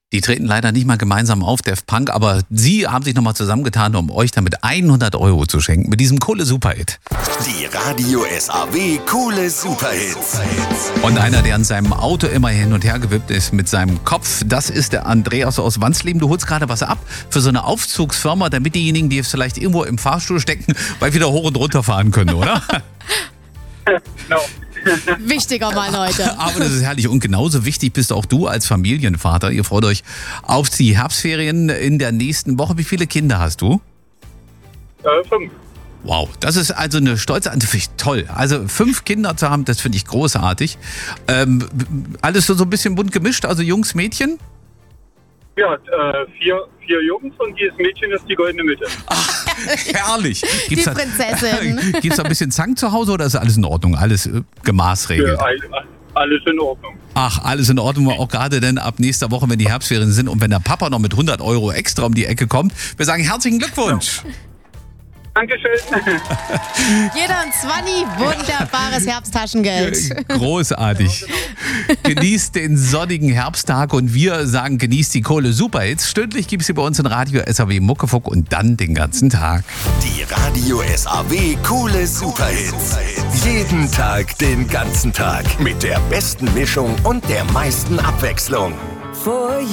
Die treten leider nicht mal gemeinsam auf, Daft Punk, aber sie haben sich nochmal zusammengetan, um euch damit 100 € zu schenken mit diesem Kohle Superhit. Die Radio SAW Kohle Superhits. Und einer, der an seinem Auto immer hin und her gewippt ist mit seinem Kopf, das ist der Andreas aus Wansleben. Du holst gerade was ab für so eine Aufzugsfirma, damit diejenigen, die jetzt vielleicht irgendwo im Fahrstuhl stecken, bald wieder hoch und runter fahren können, oder? Genau. Wichtiger Mann heute. Aber das ist herrlich. Und genauso wichtig bist auch du als Familienvater. Ihr freut euch auf die Herbstferien in der nächsten Woche. Wie viele Kinder hast du? 5. Wow, das ist also eine stolze, das finde ich toll. Also 5 Kinder zu haben, das finde ich großartig. Alles so ein bisschen bunt gemischt, also Jungs, Mädchen? Ja, 4 Jungs und jedes Mädchen ist die goldene Mitte. Ach, herrlich. Die Prinzessin. Gibt's da ein bisschen Zank zu Hause oder ist alles in Ordnung? Alles gemaßregelt? Alles in Ordnung. Ach, alles in Ordnung, auch gerade denn ab nächster Woche, wenn die Herbstferien sind und wenn der Papa noch mit 100 € extra um die Ecke kommt. Wir sagen herzlichen Glückwunsch. Dankeschön. Jeder ein 20, wunderbares Herbsttaschengeld. Großartig. Genießt den sonnigen Herbsttag und wir sagen, genießt die Kohle Superhits. Stündlich gibt es sie bei uns in Radio SAW Muckefuck und dann den ganzen Tag. Die Radio SAW Kohle Superhits. Jeden Tag, den ganzen Tag. Mit der besten Mischung und der meisten Abwechslung.